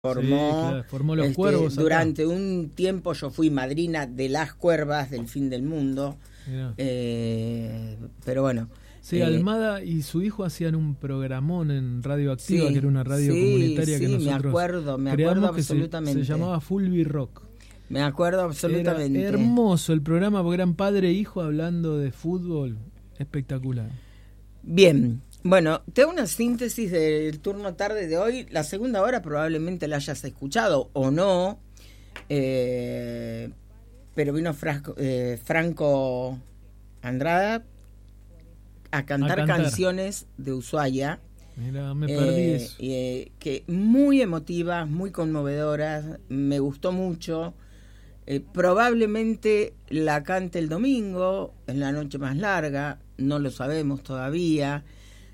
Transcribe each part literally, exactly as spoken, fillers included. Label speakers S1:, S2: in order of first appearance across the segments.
S1: formó,
S2: sí, claro, formó los
S1: este,
S2: cuervos
S1: durante
S2: acá.
S1: un tiempo yo fui madrina de las cuervas del fin del mundo, eh, pero bueno.
S2: Sí,
S1: eh,
S2: Almada y su hijo hacían un programón en Radio Activa,
S1: sí,
S2: que era una radio
S1: sí,
S2: comunitaria
S1: sí,
S2: que nosotros
S1: me acuerdo, me
S2: creamos,
S1: acuerdo
S2: que se,
S1: absolutamente.
S2: se llamaba Fulvi Rock.
S1: Me acuerdo absolutamente.
S2: Era hermoso el programa porque eran padre e hijo hablando de fútbol, espectacular.
S1: Bien. Bueno, te hago una síntesis del turno tarde de hoy. La segunda hora probablemente la hayas escuchado o no, eh, pero vino Frasco, eh, Franco Andrada a cantar, a cantar canciones de Ushuaia.
S2: Mira, me perdí
S1: eh,
S2: eso.
S1: Eh, que muy emotivas, muy conmovedoras, me gustó mucho. Eh, probablemente la cante el domingo, en la noche más larga, no lo sabemos todavía.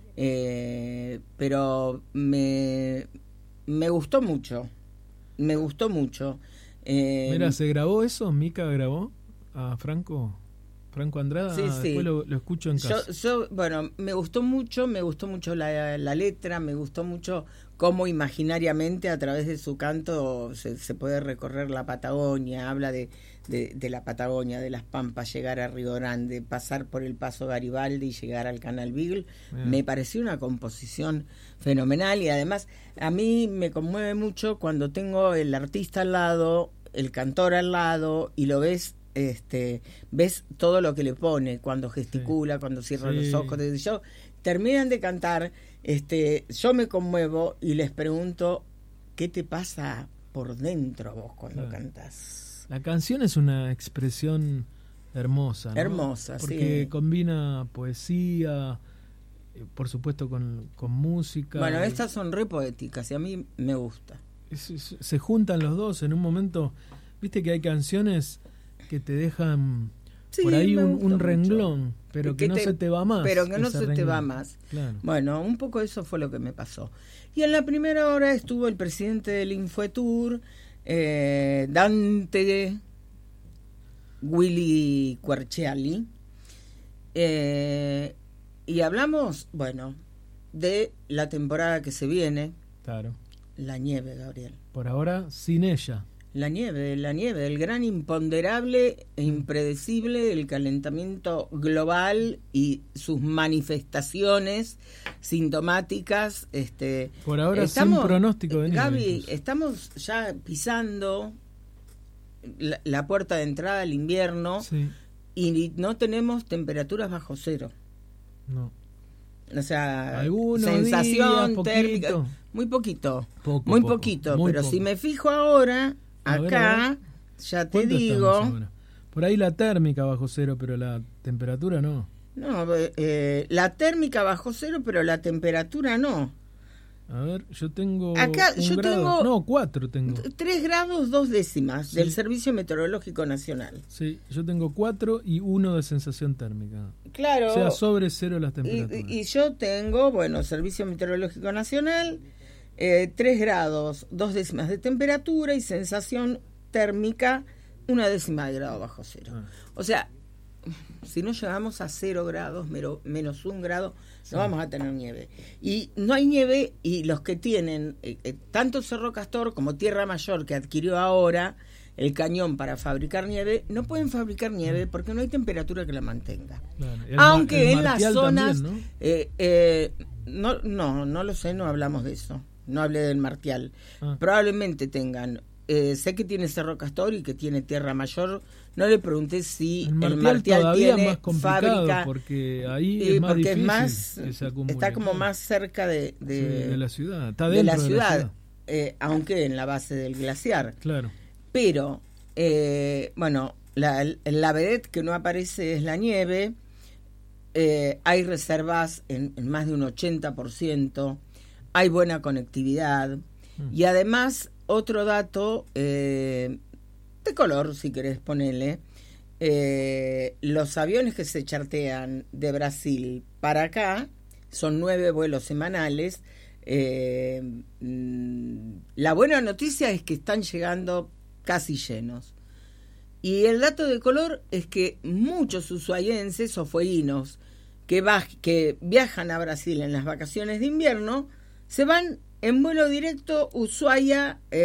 S1: Eh, pero me, me gustó mucho, me gustó mucho. Eh,
S2: Mira, ¿se grabó eso? ¿Mica grabó a Franco? Franco Andrada,
S1: sí, sí.
S2: Después lo, lo escucho en casa.
S1: Yo, yo, bueno, me gustó mucho, me gustó mucho la, la letra, me gustó mucho cómo imaginariamente a través de su canto se, se puede recorrer la Patagonia, habla de, de, de la Patagonia, de las Pampas, llegar a Río Grande, pasar por el Paso Garibaldi y llegar al Canal Beagle. Bien. Me pareció una composición fenomenal y además a mí me conmueve mucho cuando tengo el artista al lado, el cantor al lado y lo ves. Este, ves todo lo que le pone cuando gesticula, sí. cuando cierra sí. los ojos. Yo, terminan de cantar, este, yo me conmuevo y les pregunto ¿qué te pasa por dentro vos cuando claro. cantás?
S2: La canción es una expresión hermosa, ¿no?
S1: Hermosa,
S2: porque
S1: sí.
S2: combina poesía, por supuesto con, con música.
S1: Bueno, y... estas son re poéticas y a mí me gusta.
S2: Es, es, se juntan los dos en un momento. Viste que hay canciones que te dejan sí, por ahí un, un renglón, pero que, que no te, se te va más.
S1: Pero que no se
S2: renglón.
S1: te va más.
S2: Claro.
S1: Bueno, un poco eso fue lo que me pasó. Y en la primera hora estuvo el presidente del Infoetour, eh, Dante Willy Querciali, eh, y hablamos, bueno, de la temporada que se viene.
S2: Claro.
S1: La nieve, Gabriel.
S2: Por ahora, sin ella.
S1: La nieve, la nieve, el gran imponderable e impredecible del calentamiento global y sus manifestaciones sintomáticas. Este,
S2: Por ahora
S1: estamos,
S2: sin pronóstico de nieve.
S1: Gaby,
S2: incluso.
S1: Estamos ya pisando la, la puerta de entrada al invierno
S2: sí.
S1: y no tenemos temperaturas bajo cero.
S2: No.
S1: O sea,
S2: Algunos
S1: sensación
S2: días,
S1: térmica,
S2: poquito.
S1: muy poquito,
S2: Poco,
S1: muy
S2: poco,
S1: poquito,
S2: muy
S1: pero
S2: poco.
S1: Si me fijo ahora,
S2: a
S1: acá,
S2: ver, a ver.
S1: ya te digo...
S2: Por ahí la térmica bajo cero, pero la temperatura no.
S1: No, eh, la térmica bajo cero, pero la temperatura no.
S2: A ver, yo tengo
S1: acá
S2: un
S1: yo
S2: grado,
S1: tengo
S2: no, cuatro tengo.
S1: Tres grados, dos décimas
S2: sí.
S1: del Servicio Meteorológico Nacional.
S2: Sí, yo tengo cuatro y uno de sensación térmica.
S1: Claro.
S2: O sea, sobre cero las temperaturas.
S1: Y, y yo tengo, bueno, Servicio Meteorológico Nacional, eh, tres grados, dos décimas de temperatura y sensación térmica, una décima de grado bajo cero. Ah. O sea, si no llegamos a cero grados, mero, menos un grado, sí. no vamos a tener nieve. Y no hay nieve, y los que tienen, eh, eh, tanto Cerro Castor como Tierra Mayor, que adquirió ahora el cañón para fabricar nieve, no pueden fabricar nieve porque no hay temperatura que la mantenga.
S2: Claro. El
S1: Aunque
S2: el
S1: en las zonas...
S2: también, ¿no?
S1: Eh, eh, no, no, no lo sé, no hablamos de eso. No hablé del Martial. Ah. Probablemente tengan... Eh, sé que tiene Cerro Castor y que tiene Tierra Mayor. No le pregunté si el Martial,
S2: el Martial
S1: tiene
S2: más
S1: fábrica,
S2: porque ahí es
S1: eh,
S2: más
S1: porque
S2: difícil
S1: es más,
S2: que se acumule.
S1: Está como más cerca de, de,
S2: sí, de la ciudad, está
S1: de
S2: dentro
S1: la ciudad,
S2: de la ciudad.
S1: Eh, aunque en la base del glaciar.
S2: Claro.
S1: Pero eh, bueno, la, la vedette que no aparece es la nieve. Eh, hay reservas en, en más de un ochenta por ciento. Hay buena conectividad mm. y además otro dato eh, de color, si querés ponerle, eh, los aviones que se chartean de Brasil para acá son nueve vuelos semanales. Eh, la buena noticia es que están llegando casi llenos. Y el dato de color es que muchos ushuaienses o fueguinos que, va, que viajan a Brasil en las vacaciones de invierno se van en vuelo directo Ushuaia,